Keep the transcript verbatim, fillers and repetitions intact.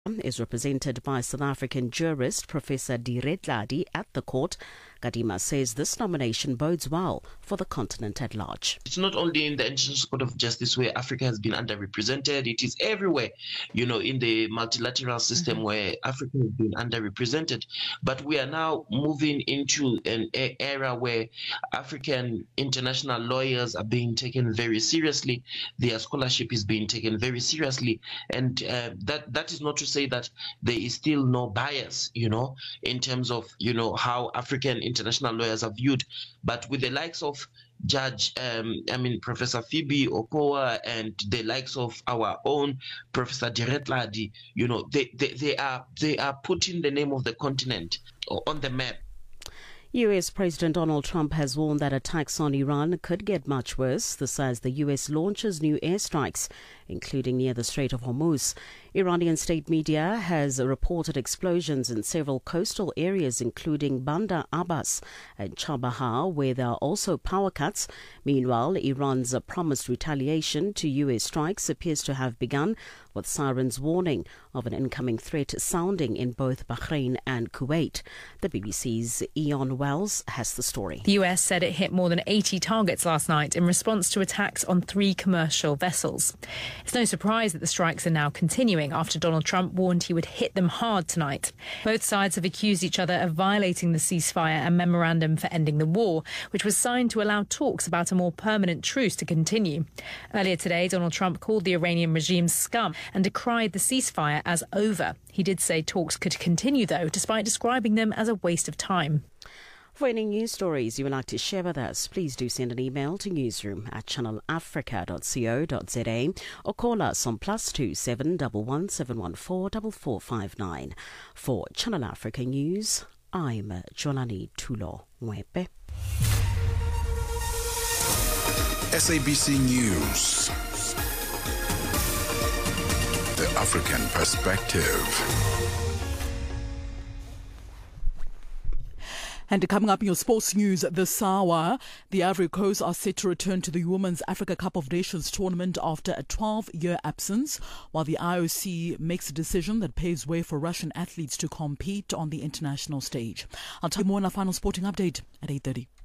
is represented by South African jurist Professor Diretladi at the court. Kadima says this nomination bodes well for the continent at large. It's not only in the International Court of Justice where Africa has been underrepresented, it is everywhere, you know, in the multilateral system mm-hmm. where Africa has been underrepresented. But we are now moving into an era where African international lawyers are being taken very seriously. Their scholarship is being taken very seriously. And uh, that, that is not to say that there is still no bias, you know, in terms of, you know, how African international lawyers are viewed. But with the likes of Judge, um, I mean, Professor Phoebe Okoa and the likes of our own Professor Diretladi, you know, they, they, they are they are putting the name of the continent on the map. U S President Donald Trump has warned that attacks on Iran could get much worse. This as the U S launches new airstrikes, including near the Strait of Hormuz. Iranian state media has reported explosions in several coastal areas, including Bandar Abbas and Chabahar, where there are also power cuts. Meanwhile, Iran's promised retaliation to U S strikes appears to have begun, with sirens warning of an incoming threat sounding in both Bahrain and Kuwait. The B B C's Eon Wells has the story. The U S said it hit more than eighty targets last night in response to attacks on three commercial vessels. It's no surprise that the strikes are now continuing after Donald Trump warned he would hit them hard tonight. Both sides have accused each other of violating the ceasefire and memorandum for ending the war, which was signed to allow talks about a more permanent truce to continue. Earlier today, Donald Trump called the Iranian regime scum and decried the ceasefire as over. He did say talks could continue, though, despite describing them as a waste of time. For any news stories you would like to share with us, please do send an email to newsroom at channel africa dot co dot za or call us on plus two seven one one seven one four four four five nine. For Channel Africa News, I'm Jolani Tulo Mwepe. S A B C News, the African perspective. And coming up in your sports news this hour, the Ivory Coast are set to return to the Women's Africa Cup of Nations tournament after a twelve-year absence, while the I O C makes a decision that paves way for Russian athletes to compete on the international stage. I'll tell you more in our final sporting update at eight thirty.